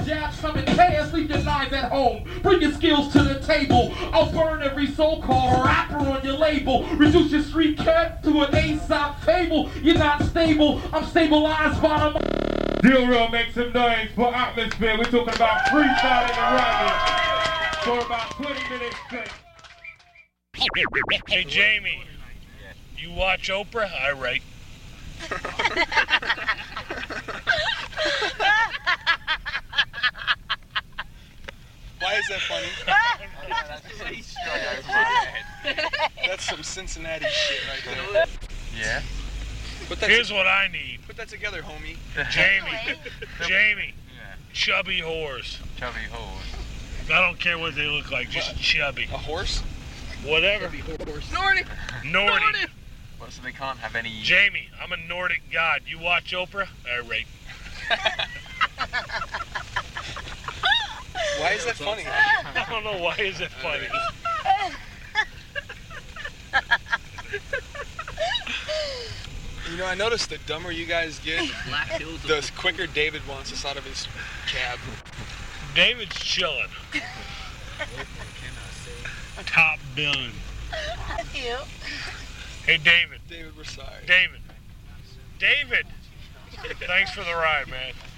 jab, summon chaos, leave your knives at home. Bring your skills to the table. I'll burn every so-called rapper on your label. Reduce your street cat to an Aesop fable. You're not stable, I'm stabilized by the... Deal Real, make some noise for Atmosphere. We're talking about freestyling and rapping for about 20 minutes straight. Hey Jamie, you watch Oprah? I write. Why is that funny? That's some Cincinnati shit right there. Yeah. Here's what I need. Put that together, homie. Jamie. Yeah. Chubby whores. Chubby hoes. I don't care what they look like, just chubby. A horse? Whatever. Nordic! Nordic. Well, so they can't have any... Jamie, I'm a Nordic god. You watch Oprah? I rate. Why is that funny? I don't know, why is it funny? You know, I noticed the dumber you guys get, the quicker David wants us out of his cab. David's chilling. Top billing. Hey, David. David, we're sorry. David. Thanks for the ride, man.